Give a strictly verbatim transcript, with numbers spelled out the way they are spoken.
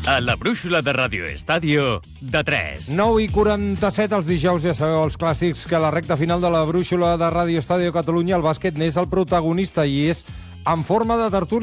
A la brúixola de Radio Estadio, de tres. nou i quaranta-set els dijous, ja sabeu, els clàssics, que a la recta final de la brúixola de Radio Estadio Catalunya el bàsquet n'és el protagonista i és en forma de tertúlia.